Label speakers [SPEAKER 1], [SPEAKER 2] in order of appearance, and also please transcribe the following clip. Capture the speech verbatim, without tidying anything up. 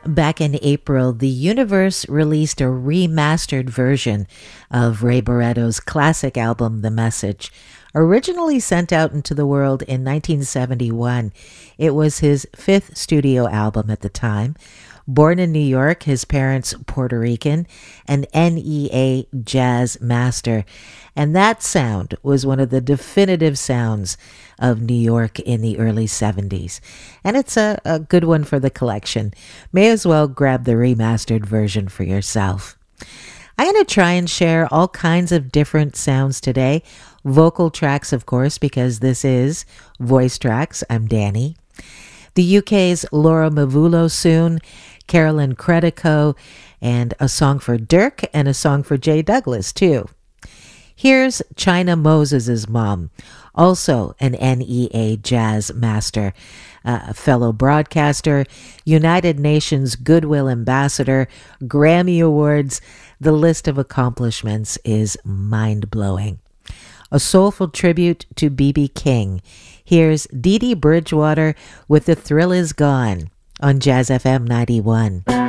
[SPEAKER 1] Back in April, the Universe released a remastered version of Ray Barretto's classic album, The Message. Originally sent out into the world in nineteen seventy-one, it was his fifth studio album at the time. Born in New York, his parents Puerto Rican, an N E A jazz master. And that sound was one of the definitive sounds of New York in the early seventies. And it's a, a good one for the collection. May as well grab the remastered version for yourself. I'm going to try and share all kinds of different sounds today. Vocal tracks, of course, because this is Voice Tracks. I'm Danny. The U K's Laura Mavulo soon, Carolyn Credico, and a song for Dirk and a song for Jay Douglas, too. Here's China Moses' mom, also an N E A jazz master, uh, a fellow broadcaster, United Nations Goodwill Ambassador, Grammy Awards. The list of accomplishments is mind-blowing. A soulful tribute to B B King. Here's Dee Dee Bridgewater with The Thrill Is Gone on Jazz F M ninety-one.